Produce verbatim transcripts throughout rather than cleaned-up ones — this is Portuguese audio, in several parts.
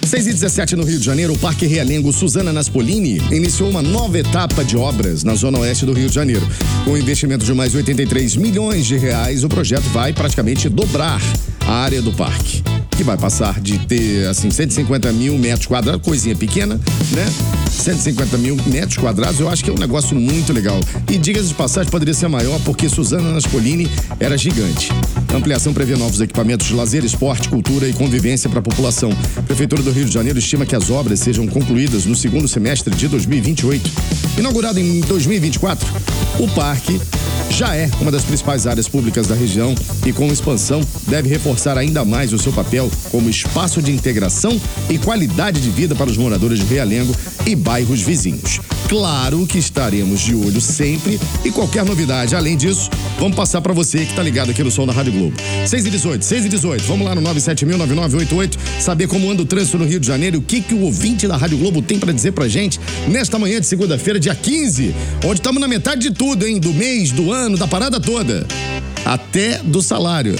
seis e dezessete no Rio de Janeiro, o Parque Realengo Suzana Naspolini iniciou uma nova etapa de obras na zona oeste do Rio de Janeiro. Com um investimento de mais oitenta e três milhões de reais, o projeto vai praticamente dobrar a área do parque, que vai passar de ter, assim, cento e cinquenta mil metros quadrados, coisinha pequena, né? cento e cinquenta mil metros quadrados, eu acho que é um negócio muito legal. E diga-se de passagem, poderia ser maior, porque Suzana Naspolini era gigante. A ampliação prevê novos equipamentos de lazer, esporte, cultura e convivência para a população. A Prefeitura do Rio de Janeiro estima que as obras sejam concluídas no segundo semestre de dois mil e vinte e oito. Inaugurado em dois mil e vinte e quatro, o parque já é uma das principais áreas públicas da região e, com expansão, deve reforçar ainda mais o seu papel como espaço de integração e qualidade de vida para os moradores de Realengo e bairros vizinhos. Claro que estaremos de olho sempre e qualquer novidade. Além disso, vamos passar para você que tá ligado aqui no Som da Rádio Globo. seis e dezoito, seis e dezoito. Vamos lá no nove sete mil, nove nove oito oito, saber como anda o trânsito no Rio de Janeiro e o que que o ouvinte da Rádio Globo tem para dizer pra gente nesta manhã de segunda-feira, dia quinze, onde estamos na metade de tudo, hein? Do mês, do ano, da parada toda. Até do salário.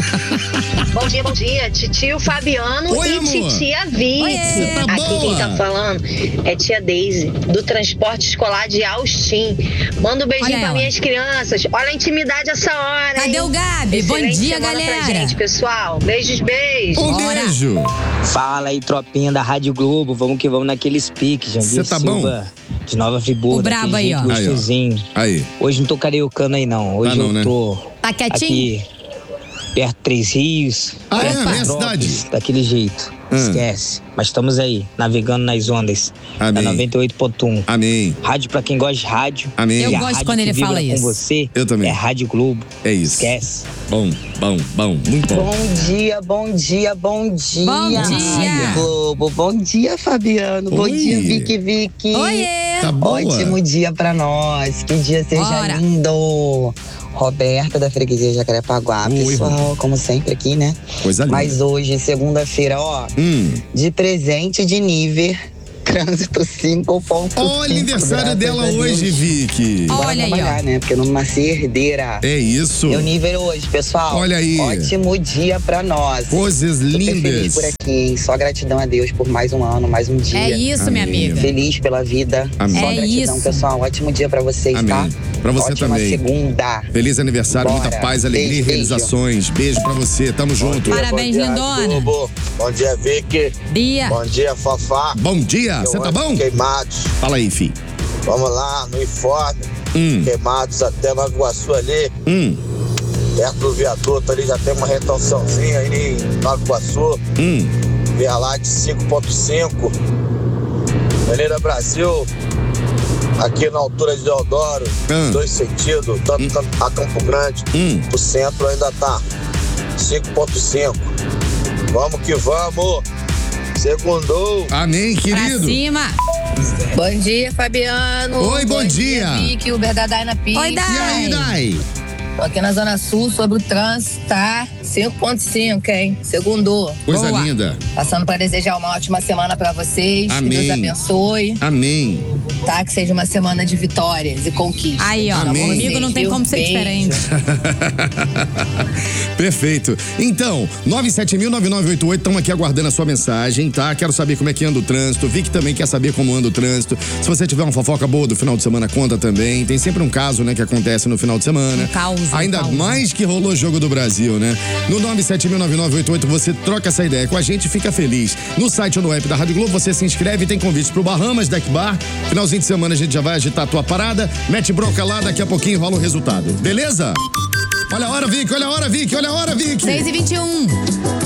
Bom dia, bom dia. Titio Fabiano. Oi, e amor. titia Vicky. Tá Aqui boa? quem tá falando é tia Deise, do transporte escolar de Austin. Manda um beijinho Olha pra ela. minhas crianças. Olha a intimidade essa hora. Cadê hein? o Gabi? Bom Excelente dia, semana galera. Pra gente, pessoal. Beijos, beijos. Um Bora. beijo. Fala aí, tropinha da Rádio Globo. Vamos que vamos naqueles piques. Cê tá bom? De Nova Friburgo. O brabo daquele aí, jeito ó. Aí, ó. gostosinho. Aí. Hoje não tô cariocando aí, não. Hoje Tá não, eu né? tô Tá quietinho? aqui, perto de Três Rios. Ah, é? perto de Minha Petrópolis, cidade? Daquele jeito. Hum. Esquece. Mas estamos aí, navegando nas ondas. Amém. Da noventa e oito ponto um. Amém. Rádio pra quem gosta de rádio. Amém. E Eu a gosto rádio quando que ele vibra fala com isso. você Eu também. é Rádio Globo. É isso. Esquece. Bom, bom, bom. Muito bom. Bom dia, bom dia, bom dia. Bom dia. Globo. Bom dia, Fabiano. Bom Oi. dia, Vicky Vicky. Oiê! Tá boa? Ótimo dia pra nós. Que dia seja Bora. lindo. Roberta da Freguesia Jacarepaguá. Oi, Pessoal, como sempre aqui, né? Coisa linda. Mas hoje, segunda-feira, ó, Hum. de presente de nível, trânsito cinco ponto cinco. Olha, aniversário graças dela a Deus. hoje, Vicky. Ó. Bora Olha aí, ó. trabalhar, né? Porque eu não nasci herdeira. É isso. Meu nível hoje, pessoal. Olha aí. Ótimo dia pra nós. Coisas Super feliz lindas. por aqui, hein? Só gratidão a Deus por mais um ano, mais um dia. É isso, minha Amém. amiga. Feliz pela vida. Amém. Só É gratidão, isso. pessoal. Ótimo dia pra vocês, Amém. tá? Pra você Ótima também. segunda. Feliz aniversário, Bora. muita paz, alegria Beijo, e beijo. realizações. Beijo pra você, tamo junto. Parabéns, lindona. Globo. Bom dia, Vicky. Dia. Bom dia, Fafá. Bom dia, você tá bom? Queimados. Fala aí, fi. Vamos lá, no informe. Hum, Queimados até Nova Iguaçu ali, hum, perto do viaduto ali, já tem uma retençãozinha aí em Nova Iguaçu. hum. Via lá de cinco ponto cinco. Avenida Brasil, aqui na altura de Deodoro, Ah. dois sentidos, tanto a Campo Grande, Hum. o centro ainda tá cinco ponto cinco. Vamos que vamos. Segundou. Amém, Pra querido. cima. Bom dia, Fabiano. Oi, bom dia. Vicky, Uber da Dai na Pista. Oi, Dai. E aí, Dai? Tô aqui na Zona Sul sobre o trânsito, tá? cinco ponto cinco, hein? Segundou. Coisa Boa. linda. Passando pra desejar uma ótima semana pra vocês. Amém. Que Deus abençoe, Amém. tá? Que seja uma semana de vitórias e conquistas. Aí, ó. Amém. Comigo não tem como ser Beijo. diferente. Perfeito. Então, nove sete mil, nove nove oito oito, estamos aqui aguardando a sua mensagem, tá? Quero saber como é que anda o trânsito. Vicky também quer saber como anda o trânsito. Se você tiver uma fofoca boa do final de semana, conta também. Tem sempre um caso, né, que acontece no final de semana. Um caos, um Ainda caos. mais que rolou o Jogo do Brasil, né? No nove sete mil, nove nove oito oito, você troca essa ideia com a gente e fica feliz. No site ou no app da Rádio Globo, você se inscreve e tem convites pro Bahamas, Deck Bar. Finalzinho de semana a gente já vai agitar a tua parada. Mete bronca lá, daqui a pouquinho rola o resultado. Beleza? Olha a hora, Vicky, olha a hora, Vicky, olha a hora, Vicky. seis e vinte e um.